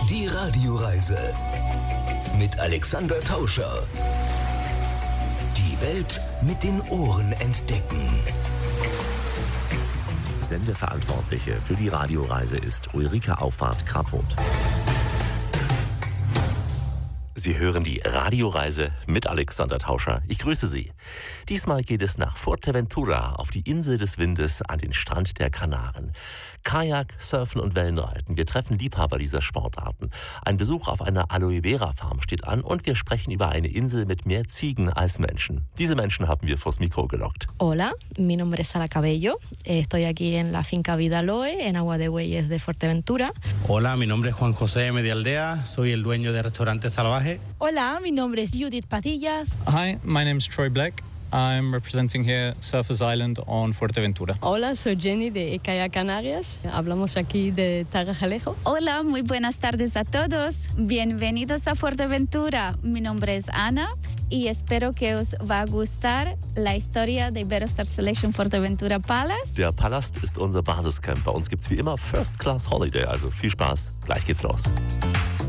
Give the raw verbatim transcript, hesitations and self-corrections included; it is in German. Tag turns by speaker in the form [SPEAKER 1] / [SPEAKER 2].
[SPEAKER 1] Die Radioreise mit Alexander Tauscher. Die Welt mit den Ohren entdecken.
[SPEAKER 2] Sendeverantwortliche für die Radioreise ist Ulrike Auffahrt-Kraphoth. Sie hören die Radioreise mit Alexander Tauscher. Ich grüße Sie. Diesmal geht es nach Fuerteventura, auf die Insel des Windes, an den Strand der Kanaren. Kajak, Surfen und Wellenreiten. Wir treffen Liebhaber dieser Sportarten. Ein Besuch auf einer Aloe Vera Farm steht an und wir sprechen über eine Insel mit mehr Ziegen als Menschen. Diese Menschen haben wir vors Mikro gelockt.
[SPEAKER 3] Hola, mi nombre es Sara Cabello. Estoy aquí en la finca Vida Aloe, en Agua de Bueyes de Fuerteventura.
[SPEAKER 4] Hola, mi nombre es Juan José Medialdea. Soy el dueño del restaurante Salvaje.
[SPEAKER 5] Hola, mi nombre es Judith Padillas.
[SPEAKER 6] Hi, my name is Troy Black. I'm representing here Surfers Island on Fuerteventura.
[SPEAKER 7] Hola, soy Jenny de Kayak Canarias. Hablamos aquí de Tarajalejo.
[SPEAKER 8] Hola, muy buenas tardes a todos. Bienvenidos a Fuerteventura. Mi nombre es Ana y espero que os va a gustar la historia de Iberostar Selection Fuerteventura Palace.
[SPEAKER 2] Der Palast ist unser Basiscamp. Bei uns gibt's wie immer First Class Holiday, also viel Spaß. Gleich geht's los.